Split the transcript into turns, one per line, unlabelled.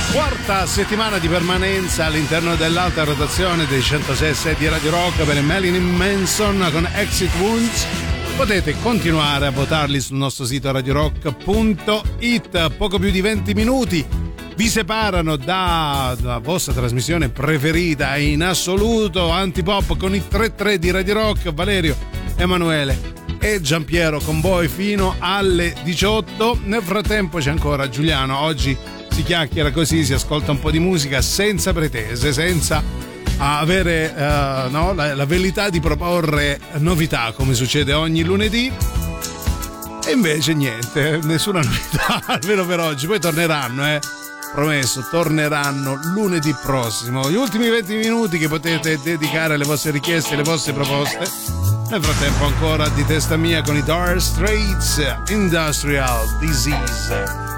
Quarta settimana di permanenza all'interno dell'alta rotazione dei 106 di Radio Rock per Marilyn Manson con Exit Wounds. Potete continuare a votarli sul nostro sito radiorock.it. Poco più di 20 minuti vi separano dalla vostra trasmissione preferita in assoluto, Antipop, con i 3-3 di Radio Rock, Valerio, Emanuele e Giampiero con voi fino alle 18. Nel frattempo c'è ancora Giuliano. Oggi si chiacchiera così, si ascolta un po' di musica senza pretese, senza avere la velità di proporre novità come succede ogni lunedì. E invece niente, nessuna novità almeno per oggi. Poi torneranno, promesso, torneranno lunedì prossimo. Gli ultimi 20 minuti che potete dedicare alle vostre richieste e alle vostre proposte. Nel frattempo ancora di testa mia con i Dire Straits, Industrial Disease.